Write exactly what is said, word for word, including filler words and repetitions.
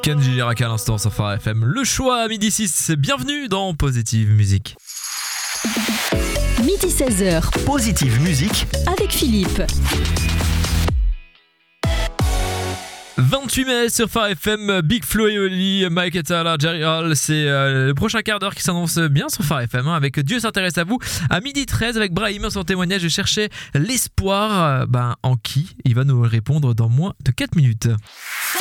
Kenji Girac à l'instant sur Phare F M. Le choix à midi six, bienvenue dans Positive Musique. Midi seize heures. Positive Musique avec Philippe. vingt-huit mai sur Phare F M, Big Flo et Oli, Mike Etala, Jerry Hall, c'est euh, le prochain quart d'heure qui s'annonce bien sur Phare F M, hein, avec Dieu s'intéresse à vous. À midi treize, avec Brahim, son témoignage, je cherchais l'espoir, euh, ben, en qui il va nous répondre dans moins de quatre minutes.